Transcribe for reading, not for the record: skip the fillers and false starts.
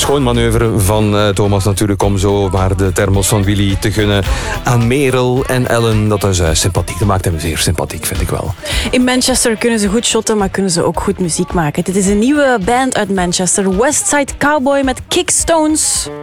schoon manoeuvre van Thomas natuurlijk om zo maar de thermos van Willy te gunnen aan Merel en Ellen. Dat is sympathiek. Dat maakt hem zeer sympathiek, vind ik wel. In Manchester kunnen ze goed shotten, maar kunnen ze ook goed muziek maken. Dit is een nieuwe band uit Manchester, Westside Cowboy met Kickstones.